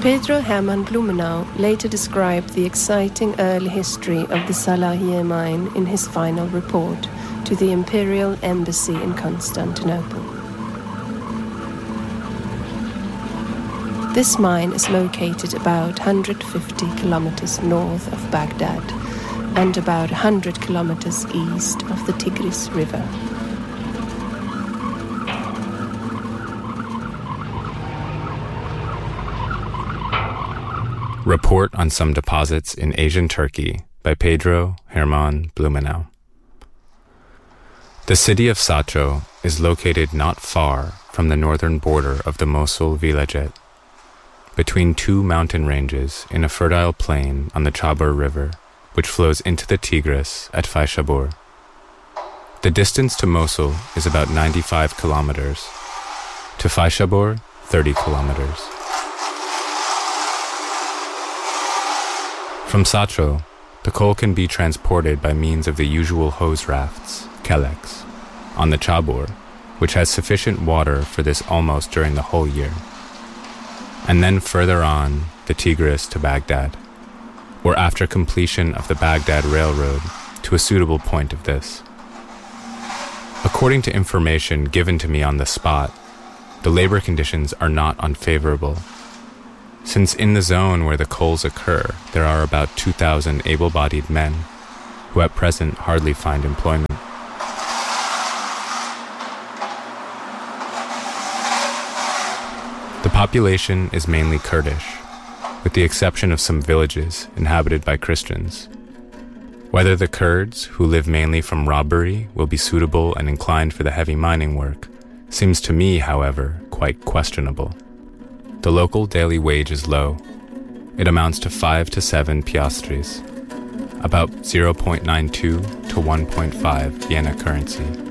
Pedro Hermann Blumenau later described the exciting early history of the Salahiye mine in his final report to the Imperial Embassy in Constantinople. This mine is located about 150 kilometers north of Baghdad and about 100 kilometers east of the Tigris River. Report on some deposits in Asian Turkey by Pedro Hermann Blumenau. The city of Sacho is located not far from the northern border of the Mosul Vilayet, between two mountain ranges in a fertile plain on the Chabur River, which flows into the Tigris at Fayshabur. The distance to Mosul is about 95 kilometers, to Fayshabur 30 kilometers. From Sacho, the coal can be transported by means of the usual hose rafts, keleks, on the Chabur, which has sufficient water for this almost during the whole year. And then further on, the Tigris to Baghdad, or after completion of the Baghdad Railroad to a suitable point of this. According to information given to me on the spot, the labor conditions are not unfavorable, since in the zone where the coals occur, there are about 2,000 able-bodied men who at present hardly find employment. The population is mainly Kurdish, with the exception of some villages inhabited by Christians. Whether the Kurds, who live mainly from robbery, will be suitable and inclined for the heavy mining work, seems to me, however, quite questionable. The local daily wage is low. It amounts to 5 to 7 piastres, about 0.92 to 1.5 Vienna currency.